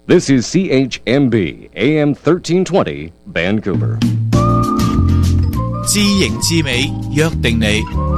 This is CHMB AM 1320 Vancouver。 知形知美，約定你。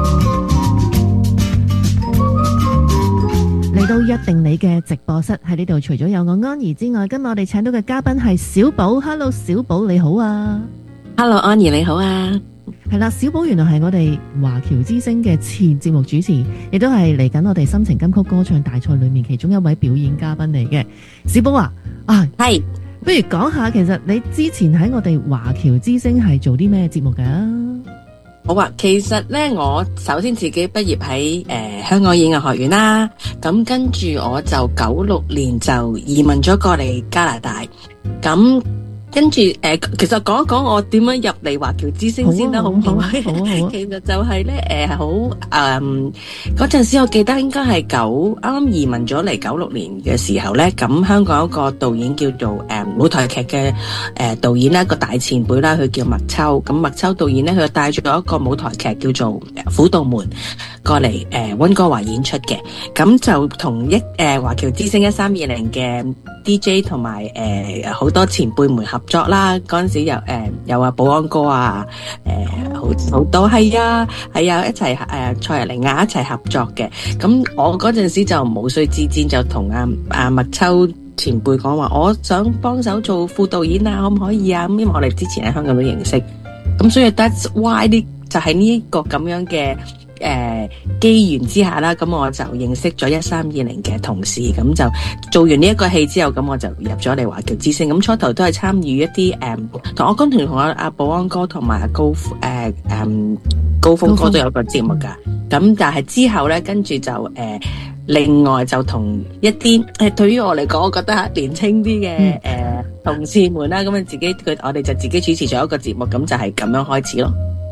嚟到約定你嘅直播室喺呢度，除咗有我安怡之外，今日我哋請到嘅嘉賓係小寶。Hello， 小寶你好啊。 Hello， 安怡你好啊。 係啦，小寶原來係我哋華僑之星嘅前節目主持，亦都係嚟緊我哋心情金曲歌唱大賽裏面其中一位表演嘉賓嚟嘅。小寶啊， 係， 不如講下其實你之前喺我哋華僑之星係做啲咩節目噶？ 好啊，其實咧我首先自己畢業喺香港演藝學院啦，咁跟住我就96年就移民咗過嚟加拿大，咁跟住其實講一講我點樣入嚟華僑之星先啦，好唔好？其實就係咧好嗰陣時我記得應該係啱啱移民咗嚟96年嘅時候咧，咁香港有一個導演叫做舞台劇嘅導演啦，一個大前輩啦，佢叫麥秋。咁麥秋導演咧，佢帶咗一個舞台劇叫做《虎度門》過嚟溫哥華演出嘅，咁就同華僑之星1320嘅 DJ 同埋好多前輩們合作啦。嗰陣時有保安哥啊，好多係啊一齊蔡日玲啊一齊合作嘅。咁我嗰陣時就無需自薦，就同阿麥秋前輩講話，我想幫手做副導演啊，可唔可以啊？咁因為我哋之前喺香港都認識，咁所以 that's why 就係呢一個咁樣嘅機緣之下啦，咁我就認識咗1320嘅同事，咁就做完呢一個戲之後，咁我就入咗嚟華僑之星。咁初頭都係參與一啲同我同阿保安哥同埋高峰哥都有個節目噶。咁但係之後咧，跟住就另外就同一啲對於我嚟講，我覺得年輕啲嘅同事們啦，咁我哋就自己主持咗一個節目，咁就係咁樣開始咯。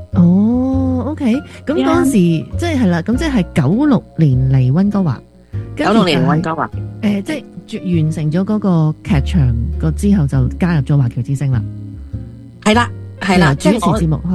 OK， 咁嗰陣時即係啦，咁即係96年嚟溫哥華 ，96年溫哥華， 即係完成咗嗰個劇場之後，就加入咗華僑之星啦。 係啦， 主持節目。